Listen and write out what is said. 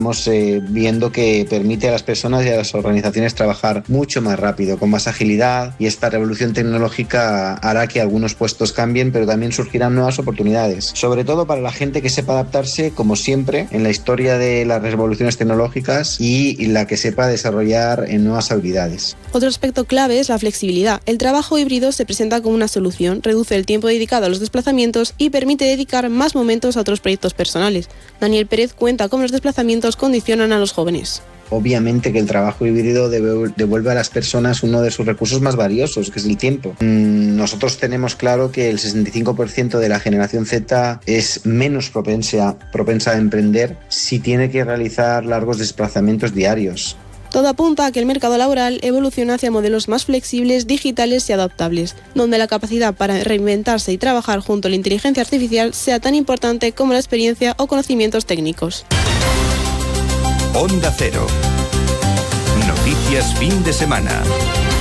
Estamos viendo que permite a las personas y a las organizaciones trabajar mucho más rápido, con más agilidad, y esta revolución tecnológica hará que algunos puestos cambien, pero también surgirán nuevas oportunidades, sobre todo para la gente que sepa adaptarse, como siempre, en la historia de las revoluciones tecnológicas y la que sepa desarrollar en nuevas habilidades. Otro aspecto clave es la flexibilidad. El trabajo híbrido se presenta como una solución, reduce el tiempo dedicado a los desplazamientos y permite dedicar más momentos a otros proyectos personales. Daniel Pérez cuenta cómo los desplazamientos condicionan a los jóvenes. Obviamente que el trabajo híbrido devuelve a las personas uno de sus recursos más valiosos, que es el tiempo. Nosotros tenemos claro que el 65% de la generación Z es menos propensa a emprender si tiene que realizar largos desplazamientos diarios. Todo apunta a que el mercado laboral evoluciona hacia modelos más flexibles, digitales y adaptables, donde la capacidad para reinventarse y trabajar junto a la inteligencia artificial sea tan importante como la experiencia o conocimientos técnicos. Onda Cero. Noticias fin de semana.